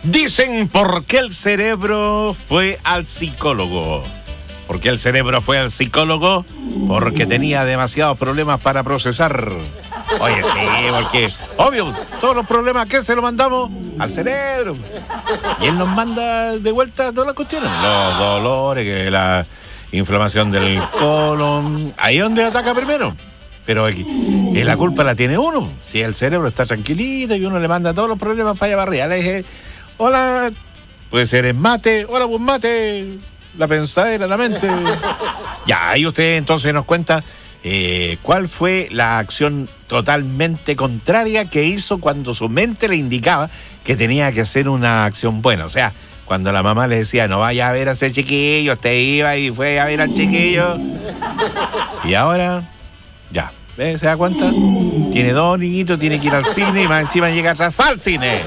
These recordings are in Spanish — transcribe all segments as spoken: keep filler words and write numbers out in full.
Dicen por qué el cerebro fue al psicólogo. ¿Por qué el cerebro fue al psicólogo? Porque tenía demasiados problemas para procesar. Oye, sí, porque, obvio, todos los problemas, ¿qué se los mandamos? Al cerebro. Y él nos manda de vuelta todas las cuestiones. Los dolores, que la inflamación del colon. Ahí es donde ataca primero. Pero aquí, eh, la culpa la tiene uno. Si el cerebro está tranquilito y uno le manda todos los problemas para allá para arriba. Le dije, hola, puede ser en mate, hola, buen mate, la pensadera, la mente. Ya, ahí usted entonces nos cuenta eh, cuál fue la acción totalmente contraria que hizo cuando su mente le indicaba que tenía que hacer una acción buena. O sea, cuando la mamá le decía, no vaya a ver a ese chiquillo, usted iba y fue a ver al chiquillo. Y ahora, ya, ¿ves? ¿Se da cuenta? Tiene dos niñitos, tiene que ir al cine y más encima llega atrasado al cine.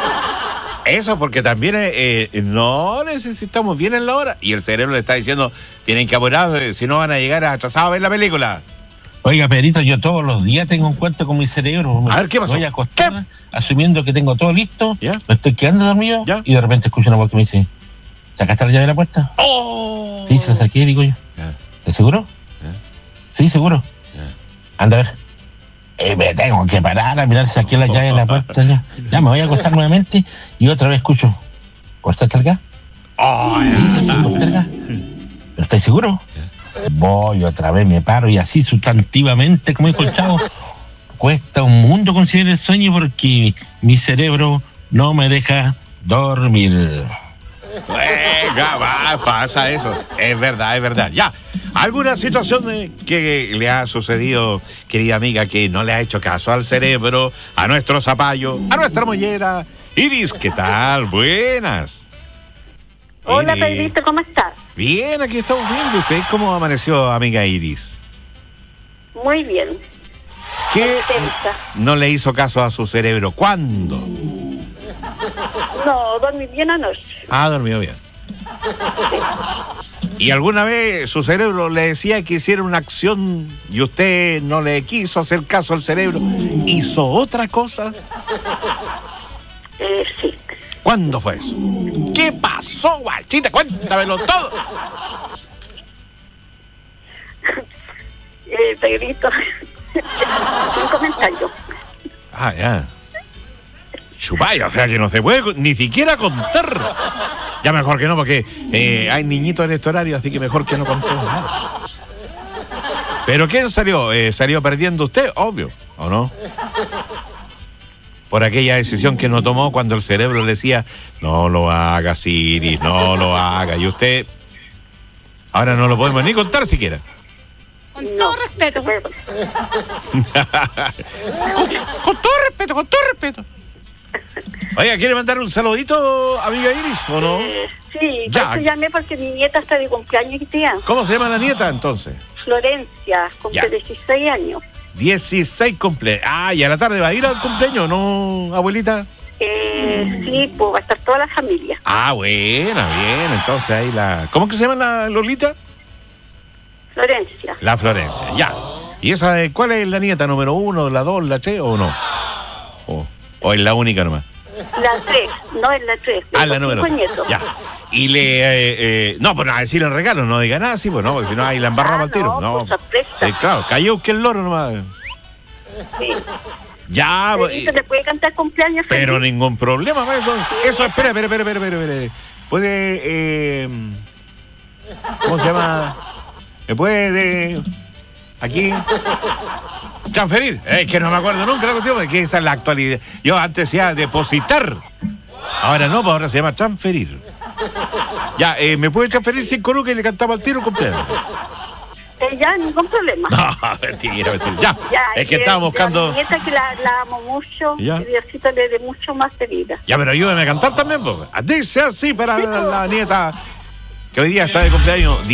Eso porque también eh, no necesitamos bien en la hora. Y el cerebro le está diciendo, tienen que apurarse, si no van a llegar atrasados a ver la película. Oiga, Pedrito, yo todos los días tengo un cuento con mi cerebro. A ver, ¿qué pasó? Voy a acostar, asumiendo que tengo todo listo, ¿Ya? me estoy quedando dormido, ¿Ya? Y de repente escucho una voz que me dice, ¿sacaste la llave de la puerta? ¡Oh! Sí, se la saqué, digo yo. ¿Ya? ¿Estás seguro? ¿Ya? Sí, seguro. ¿Ya? Anda a ver. Eh, me tengo que parar a mirar si saqué la llave de la puerta. Ya, ya me voy a acostar nuevamente y otra vez escucho, ¿cortaste el gas? ¡Oh! Sí, sí, corté el gas. ¿Pero estáis seguro? ¿Ya? Voy otra vez, me paro y así sustantivamente, como dijo el chavo, cuesta un mundo conseguir el sueño porque mi cerebro no me deja dormir. Venga, va, pasa eso. Es verdad, es verdad. Ya. ¿Alguna situación eh, que le ha sucedido, querida amiga, que no le ha hecho caso al cerebro, a nuestro zapallo, a nuestra mollera? Iris, ¿qué tal? Buenas. Hola, Iris. Pedrito, ¿cómo estás? Bien, aquí estamos viendo. ¿Usted cómo amaneció, amiga Iris? Muy bien. ¿Qué Contenta. no le hizo caso a su cerebro? ¿Cuándo? No, dormí bien anoche. Ah, dormido bien. ¿Y alguna vez su cerebro le decía que hiciera una acción y usted no le quiso hacer caso al cerebro? ¿Hizo otra cosa? Eh, sí. ¿Cuándo fue eso? ¿Qué pasó, guachita? Cuéntamelo todo. Eh, Pedrito, un comentario. Ah, ya. Chupaya, o sea que no se puede ni siquiera contar. Ya mejor que no, porque eh, hay niñitos en este horario, así que mejor que no contemos nada. ¿Pero quién salió? Eh, ¿Salió perdiendo usted? Obvio, ¿o no? Por aquella decisión que no tomó cuando el cerebro le decía, no lo haga, Iris, no lo haga. Y usted, ahora no lo podemos ni contar siquiera. Con No, todo respeto. no se puede. con, con todo respeto, con todo respeto. Oiga, ¿quiere mandar un saludito, amiga Iris, o no? Eh, sí, Ya. yo te llamé porque mi nieta está de cumpleaños hoy día. ¿Cómo se llama la nieta, entonces? Florencia, cumple Ya. dieciséis años. dieciséis cumpleaños. Ah, y a la tarde va a ir al cumpleaños, ¿no, abuelita? Eh, sí, pues va a estar toda la familia. Ah, buena, bien. Entonces ahí la... ¿Cómo que se llama la Lolita? Florencia. La Florencia, ya. ¿Y esa de cuál es la nieta? ¿Número uno, la dos, la tres o no? ¿O, o es la única nomás? La tres, no es la tres. Ah, la número tres. Nietos. Ya. Y le... Eh, eh, no, pues nada, decirle el regalo, no diga nada así, pues no, porque si no ahí la embarramos Ah, al tiro. no, No, pues, sorpresa. Sí, claro, cayó que el loro nomás. Sí. Ya, pues, Pedrito, ¿le puede cantar cumpleaños? pero feliz? ningún problema, pues, eso, eso, espera, espera, espera, espera, espera, espera. Puede, eh, ¿cómo se llama? ¿Me puede, aquí, transferir? Es que no me acuerdo nunca la cuestión, porque esa es la actualidad. Yo antes decía depositar, ahora no, pues ahora se llama transferir. Ya, eh, ¿me puede transferir cinco lucas y le cantaba al tiro completo? Eh, ya, ningún problema. No, mentira, mentira. Ya, Ya, es que eh, estábamos de la buscando... nieta que la, la amo mucho, Ya. y Diosito le dé mucho más de vida. Ya, pero ayúdame a cantar también, pues. Dice así para la, la nieta que hoy día está de cumpleaños.